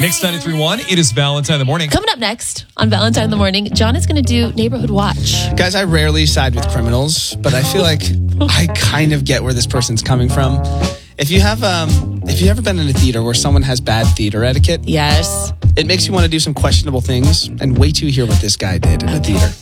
Mix 93.1, it is Valentine in the morning. Coming up next on Valentine in the morning, John is going to do Neighborhood Watch. Guys, I rarely side with criminals, but I feel like I kind of get where this person's coming from. If you ever been in a theater where someone has bad theater etiquette, Yes. it makes you want to do some questionable things, and wait till you hear what this guy did in the theater.